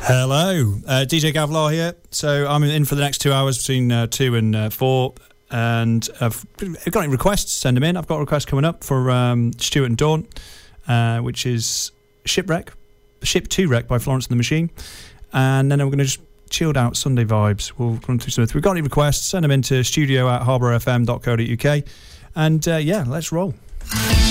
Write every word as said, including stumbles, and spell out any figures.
Hello, uh, D J Gavlar here. So I'm in for the next two hours between uh, two and uh, four, and I've got any requests, send them in. I've got a request coming up for um, Stuart and Dawn, uh, which is Shipwreck, Ship to Wreck by Florence and the Machine, and then we're going to just chilled out Sunday vibes. We'll run through some. If we've got any requests, send them into studio at harbour f m dot co dot u k, and uh, yeah, let's roll.